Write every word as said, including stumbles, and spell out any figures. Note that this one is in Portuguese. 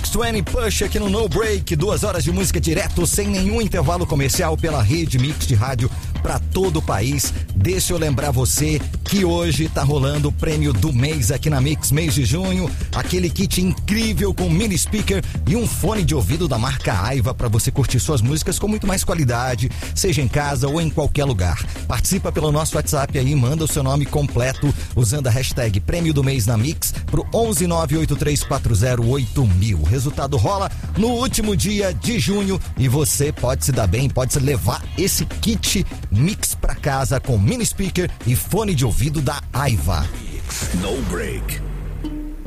Mix vinte Push aqui no No Break, duas horas de música direto, sem nenhum intervalo comercial pela rede Mix de rádio para todo o país. Deixa eu lembrar você que hoje tá rolando o prêmio do mês aqui na Mix, mês de junho, aquele kit incrível com mini speaker e um fone de ouvido da marca Aiva para você curtir suas músicas com muito mais qualidade, seja em casa ou em qualquer lugar. Participa pelo nosso WhatsApp aí, manda o seu nome completo usando a hashtag prêmio do mês na Mix pro onze nove oito três quatro zero oito mil. O resultado rola no último dia de junho e você pode se dar bem, pode se levar esse kit Mix pra casa com mini speaker e fone de ouvido da Aiva. No Break.